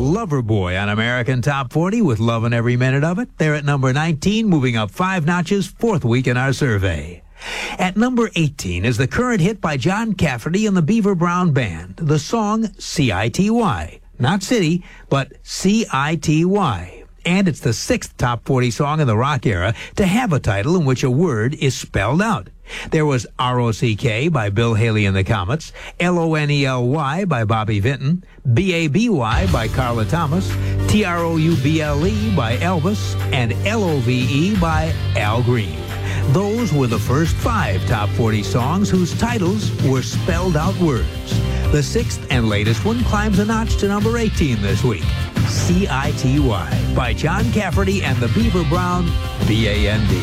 Loverboy on American Top 40 with Lovin' Every Minute of It. They're at number 19, moving up 5 notches, 4th week in our survey. At number 18 is the current hit by John Cafferty and the Beaver Brown Band, the song C-I-T-Y. Not city, but C-I-T-Y. And it's the 6th top 40 song in the rock era to have a title in which a word is spelled out. There was R-O-C-K by Bill Haley and the Comets, L-O-N-E-L-Y by Bobby Vinton, B-A-B-Y by Carla Thomas, T-R-O-U-B-L-E by Elvis, and L-O-V-E by Al Green. Those were the first 5 top 40 songs whose titles were spelled out words. The 6th and latest one climbs a notch to number 18 this week. C-I-T-Y by John Cafferty and the Beaver Brown B-A-N-D.